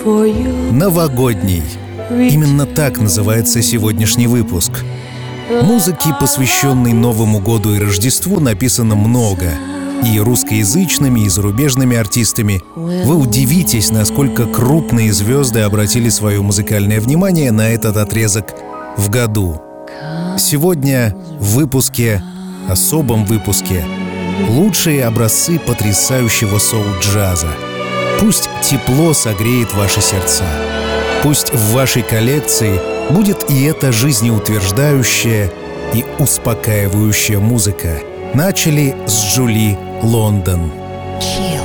Новогодний. Именно так называется сегодняшний выпуск. Музыки, посвященной Новому году и Рождеству, написано много. И русскоязычными, и зарубежными артистами. Вы удивитесь, насколько крупные звезды обратили свое музыкальное внимание на этот отрезок в году. Сегодня в выпуске, особом выпуске, лучшие образцы потрясающего соул-джаза. Пусть тепло согреет ваши сердца. Пусть в вашей коллекции будет и эта жизнеутверждающая и успокаивающая музыка. Начали с Джули Лондон. Chill.